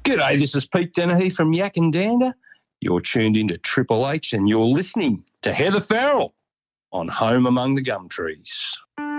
G'day, this is Pete Dennehy from Yak and Dander. You're tuned into Triple H and you're listening to Heather Farrell on Home Among the Gum Trees.